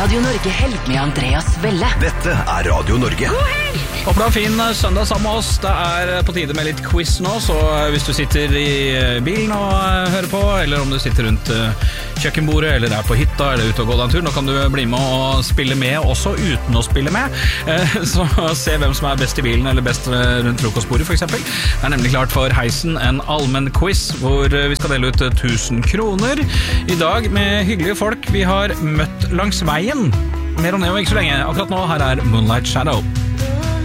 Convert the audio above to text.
Radio Norge-helg med Andreas Velle. Dette Radio Norge. God helg! Håper du har en fin søndag sammen med oss. Det på tide med litt quiz nå, så hvis du sitter i bilen og hører på, eller om du sitter rundt kjøkkenbordet, eller på hytta, eller ute og gå deg en tur, nå kan du bli med og spille med, også uten å spille med. Så se hvem som best i bilen, eller best rundt frokostbordet for eksempel. Det nemlig klart for Heisen en allmenn quiz, hvor vi skal dele ut 1000 kroner. I dag med hyggelige folk vi har møtt langs veien. Mer om det om ikke så lenge. Akkurat nå her Moonlight Shadow.